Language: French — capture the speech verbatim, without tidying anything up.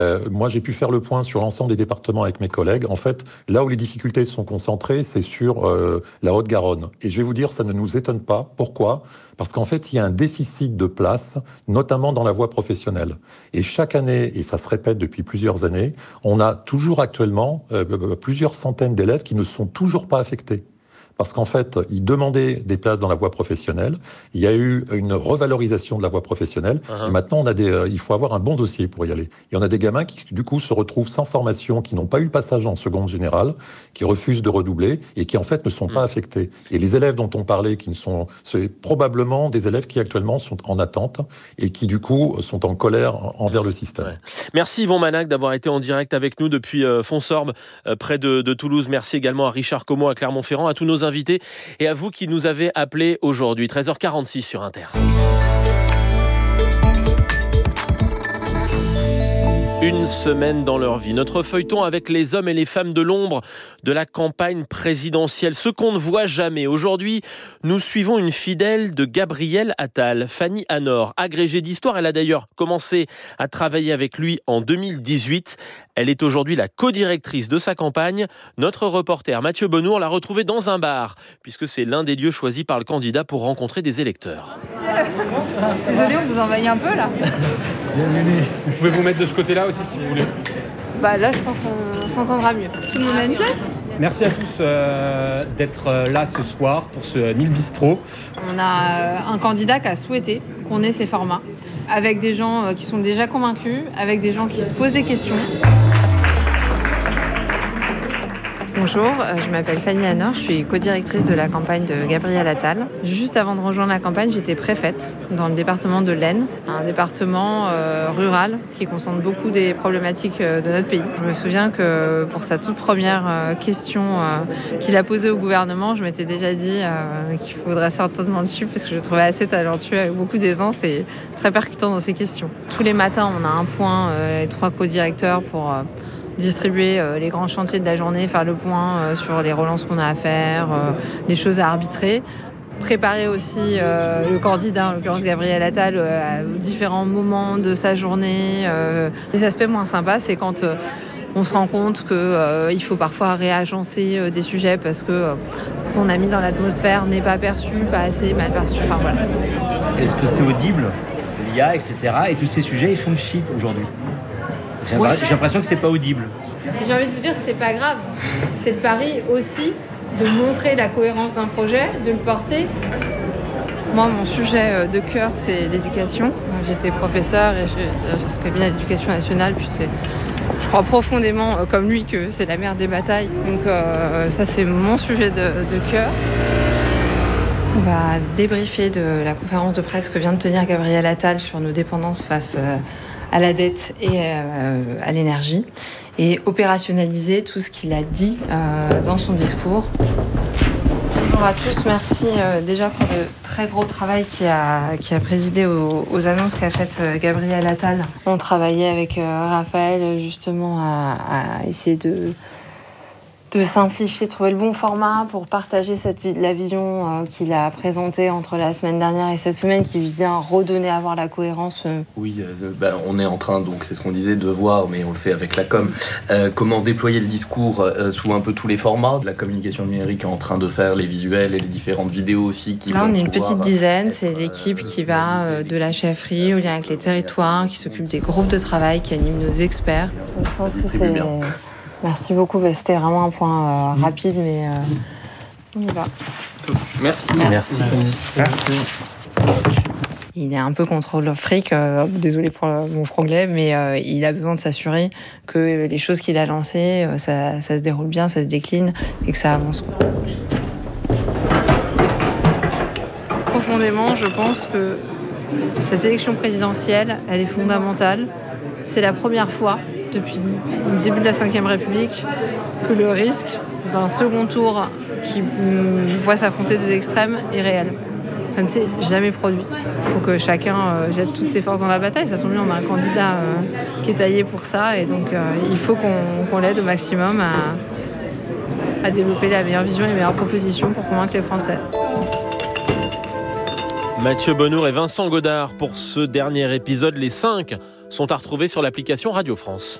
Euh, moi, j'ai pu faire le point sur l'ensemble des départements avec mes collègues. En fait, là où les difficultés sont concentrées, c'est sur euh, la Haute-Garonne. Et je vais vous dire, ça ne nous étonne pas. Pourquoi ? Parce qu'en fait, il y a un déficit de place, notamment dans la voie professionnelle. Et chaque année, et ça se répète depuis plusieurs années, on a toujours actuellement euh, plusieurs centaines d'élèves qui ne sont toujours pas affectés. Parce qu'en fait, ils demandaient des places dans la voie professionnelle. Il y a eu une revalorisation de la voie professionnelle. Uh-huh. Et maintenant, on a des, euh, il faut avoir un bon dossier pour y aller. Il y en a des gamins qui, du coup, se retrouvent sans formation, qui n'ont pas eu le passage en seconde générale, qui refusent de redoubler et qui, en fait, ne sont mmh. pas affectés. Et les élèves dont on parlait, qui ne sont, c'est probablement des élèves qui, actuellement, sont en attente et qui, du coup, sont en colère envers le système. Ouais. Merci Yvon Manac d'avoir été en direct avec nous depuis euh, Fonsorbe, euh, près de, de Toulouse. Merci également à Richard Comot à Clermont-Ferrand, à tous nos invités et à vous qui nous avez appelés aujourd'hui. treize heures quarante-six sur Inter. Une semaine dans leur vie. Notre feuilleton avec les hommes et les femmes de l'ombre de la campagne présidentielle. Ce qu'on ne voit jamais. Aujourd'hui, nous suivons une fidèle de Gabriel Attal, Fanny Anor. Agrégée d'histoire, elle a d'ailleurs commencé à travailler avec lui en deux mille dix-huit. Elle est aujourd'hui la co-directrice de sa campagne. Notre reporter Mathieu Benour l'a retrouvée dans un bar, puisque c'est l'un des lieux choisis par le candidat pour rencontrer des électeurs. Désolé, on vous envahit un peu là. Bienvenue. Vous pouvez vous mettre de ce côté-là aussi si vous voulez. Bah là, je pense qu'on s'entendra mieux. Tout le monde a une place ? Merci à tous euh, d'être euh, là ce soir pour ce Mille Bistrot. On a un candidat qui a souhaité qu'on ait ces formats, avec des gens qui sont déjà convaincus, avec des gens qui se posent des questions. Bonjour, je m'appelle Fanny Anor, je suis co-directrice de la campagne de Gabriel Attal. Juste avant de rejoindre la campagne, j'étais préfète dans le département de l'Aisne, un département euh, rural qui concentre beaucoup des problématiques de notre pays. Je me souviens que pour sa toute première euh, question euh, qu'il a posée au gouvernement, je m'étais déjà dit euh, qu'il faudrait certainement le suivre parce que je le trouvais assez talentueux, avec beaucoup d'aisance et très percutant dans ses questions. Tous les matins, on a un point, euh, trois co-directeurs pour... Euh, distribuer euh, les grands chantiers de la journée, faire le point euh, sur les relances qu'on a à faire, euh, les choses à arbitrer. Préparer aussi euh, le candidat, en l'occurrence Gabriel Attal, euh, à différents moments de sa journée. Euh, les aspects moins sympas, c'est quand euh, on se rend compte qu'il euh, faut parfois réagencer euh, des sujets parce que euh, ce qu'on a mis dans l'atmosphère n'est pas perçu, pas assez mal perçu. Enfin, voilà. Est-ce que c'est audible, l'I A, et cetera. Et tous ces sujets, ils font le shit aujourd'hui. J'ai l'impression que c'est pas audible. J'ai envie de vous dire que c'est pas grave. C'est le pari aussi de montrer la cohérence d'un projet, de le porter. Moi, mon sujet de cœur, c'est l'éducation. J'étais professeure et je, je fais bien l'éducation nationale. Puis c'est, je crois profondément, comme lui, que c'est la mère des batailles. Donc euh, ça, c'est mon sujet de, de cœur. On va débriefer de la conférence de presse que vient de tenir Gabriel Attal sur nos dépendances face euh, à la dette et euh, à l'énergie et opérationnaliser tout ce qu'il a dit euh, dans son discours. Bonjour à tous, merci euh, déjà pour le très gros travail qui a, qui a présidé aux, aux annonces qu'a faites euh, Gabriel Attal. On travaillait avec euh, Raphaël justement à, à essayer de... de simplifier, trouver le bon format pour partager cette, la vision euh, qu'il a présentée entre la semaine dernière et cette semaine, qui vient redonner à voir la cohérence. Euh. Oui, euh, bah, on est en train, donc c'est ce qu'on disait, de voir, mais on le fait avec la com, euh, comment déployer le discours euh, sous un peu tous les formats. La communication numérique est en train de faire les visuels et les différentes vidéos aussi. Qui Là, vont on est une pouvoir, petite dizaine, être, c'est l'équipe euh, qui va euh, de la chefferie au lien avec les territoires, qui s'occupe des groupes de travail, qui anime nos experts. Je pense que c'est... Bien. Merci beaucoup, c'était vraiment un point euh, mmh. rapide, mais euh, on y va. Merci. Merci. Merci. Merci. Il est un peu contre le fric, euh, désolé pour le, mon franglais, mais euh, il a besoin de s'assurer que les choses qu'il a lancées, euh, ça, ça se déroule bien, ça se décline et que ça avance. Profondément, je pense que cette élection présidentielle, elle est fondamentale. C'est la première fois depuis le début de la cinquième République que le risque d'un second tour qui voit s'affronter deux extrêmes est réel. Ça ne s'est jamais produit. Il faut que chacun euh, jette toutes ses forces dans la bataille. Ça tombe bien, on a un candidat euh, qui est taillé pour ça et donc euh, il faut qu'on, qu'on l'aide au maximum à, à développer la meilleure vision et les meilleures propositions pour convaincre les Français. Mathieu Benour et Vincent Godard pour ce dernier épisode, les cinq sont à retrouver sur l'application Radio France.